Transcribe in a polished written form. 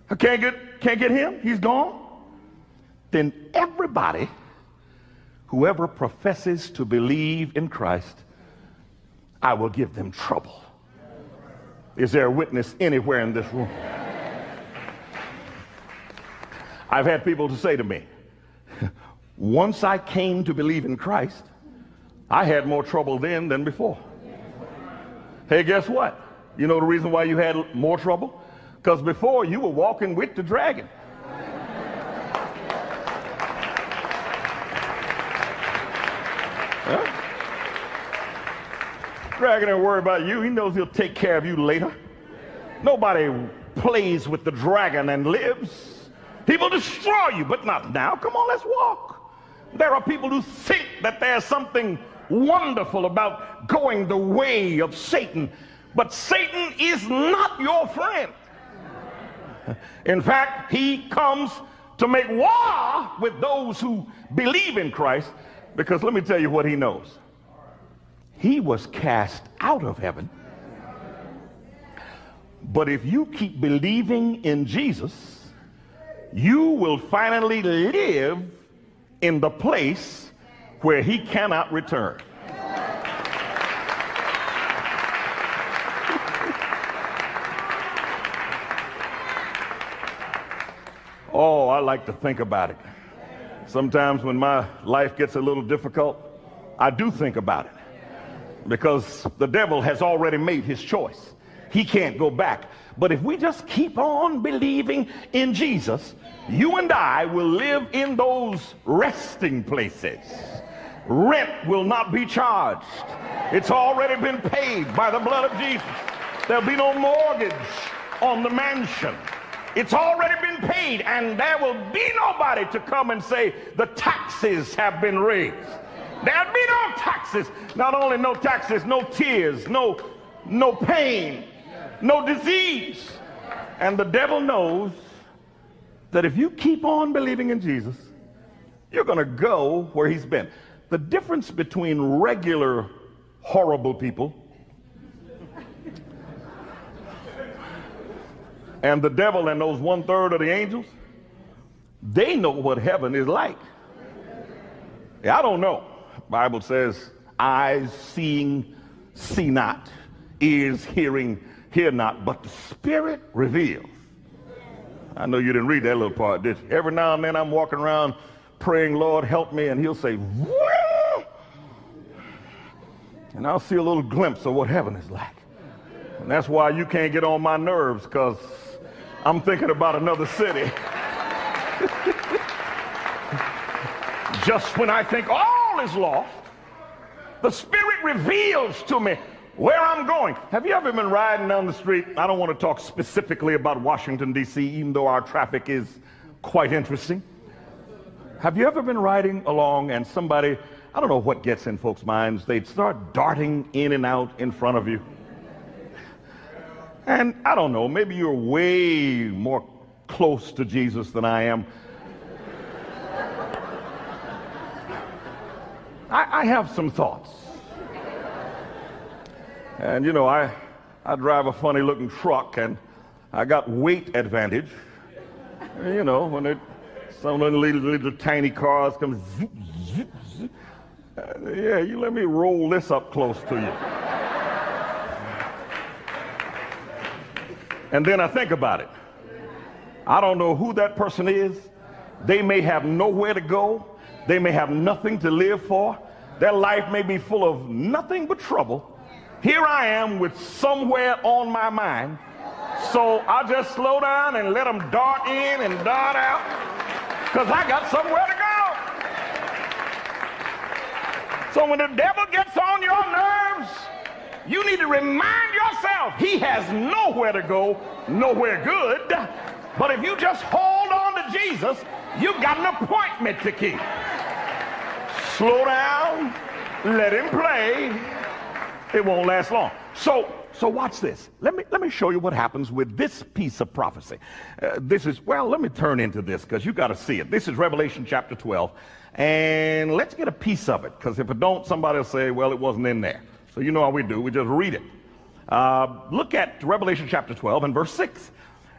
I can't get him. He's gone. Then everybody, whoever professes to believe in Christ, I will give them trouble. Is there a witness anywhere in this room? I've had people to say to me, once I came to believe in Christ, I had more trouble then than before. Hey, guess what? You know the reason why you had more trouble? Because before you were walking with the dragon. Huh? Dragon ain't worried about you. He knows he'll take care of you later. Nobody plays with the dragon and lives. He will destroy you, but not now. Come on, let's walk. There are people who think that there's something wonderful about going the way of Satan, but Satan is not your friend. In fact, he comes to make war with those who believe in Christ, because let me tell you what he knows. He was cast out of heaven, but if you keep believing in Jesus, you will finally live in the place where he cannot return. Oh, I like to think about it. Sometimes when my life gets a little difficult, I do think about it, because the devil has already made his choice. He can't go back. But if we just keep on believing in Jesus, you and I will live in those resting places. Rent will not be charged. It's already been paid by the blood of Jesus. There'll be no mortgage on the mansion. It's already been paid, and there will be nobody to come and say the taxes have been raised. There'll be no taxes. Not only no taxes, no tears, no pain, no disease. And the devil knows that if you keep on believing in Jesus, you're going to go where he's been. The difference between regular horrible people and the devil and those 1/3 of the angels, they know what heaven is like. Yeah, I don't know. The Bible says, eyes seeing, see not, ears hearing, hear not, but the Spirit reveals. I know you didn't read that little part, did you? Every now and then I'm walking around praying, Lord, help me, and he'll say, whoa! And I'll see a little glimpse of what heaven is like. And that's why you can't get on my nerves, because I'm thinking about another city. Just when I think all is lost, the Spirit reveals to me where I'm going. Have you ever been riding down the street? I don't want to talk specifically about Washington, D.C., even though our traffic is quite interesting. Have you ever been riding along and somebody, I don't know what gets in folks' minds, they'd start darting in and out in front of you? And I don't know, maybe you're way more close to Jesus than I am. I have some thoughts. And you know, I drive a funny looking truck, and I got weight advantage. And, you know, when some of the little tiny cars come zoop, zoop, zoop. Yeah, you let me roll this up close to you. And then I think about it. I don't know who that person is. They may have nowhere to go. They may have nothing to live for. Their life may be full of nothing but trouble. Here I am with somewhere on my mind. So I just slow down and let them dart in and dart out, because I got somewhere to go. So when the devil gets on your nerves, you need to remind yourself he has nowhere to go, nowhere good. But if you just hold on to Jesus, you've got an appointment to keep. Slow down, let him play. It won't last long. So watch this. Let me show you what happens with this piece of prophecy. Let me turn into this, because you got to see it. This is Revelation chapter 12. And let's get a piece of it, because if it don't, somebody will say, well, it wasn't in there. So you know how we do. We just read it. Look at Revelation chapter 12 and verse 6.